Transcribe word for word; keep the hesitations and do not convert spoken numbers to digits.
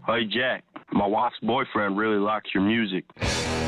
Hey, Jack, my wife's boyfriend really likes your music.